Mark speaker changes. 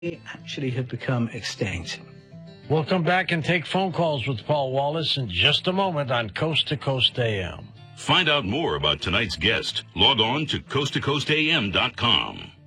Speaker 1: actually have become extinct.
Speaker 2: We'll come back and take phone calls with Paul Wallace in just a moment on Coast to Coast AM.
Speaker 3: Find out more about tonight's guest. Log on to coasttocoastam.com.